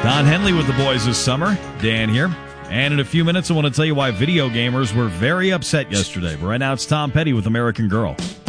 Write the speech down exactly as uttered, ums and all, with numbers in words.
Don Henley with the boys this summer. Dan here. And in a few minutes, I want to tell you why video gamers were very upset yesterday. But right now, it's Tom Petty with American Girl.